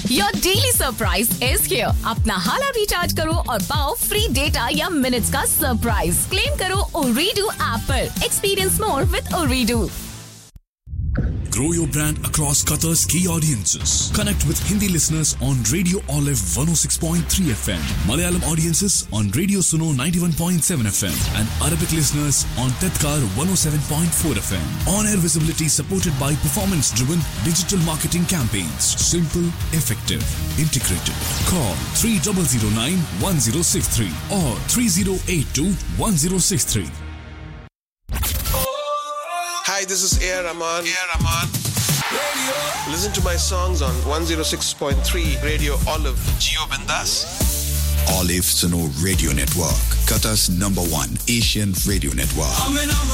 Your daily surprise is here. अपना हाला recharge करो और पाओ free data या minutes का surprise. Claim करो Ooredoo app पर. Experience more with Ooredoo. Grow your brand across Qatar's key audiences. Connect with Hindi listeners on Radio Olive 106.3 FM, Malayalam audiences on Radio Suno 91.7 FM, and Arabic listeners on Tedkar 107.4 FM. On-air visibility supported by performance-driven digital marketing campaigns. Simple, effective, integrated. Call 3009-1063 or 3082-1063. Hi, this is A.R. Rahman. Radio. Listen to my songs on 106.3 Radio Olive. Gio Bindas. Olive Suno Radio Network, Qatar's #1 Asian radio network.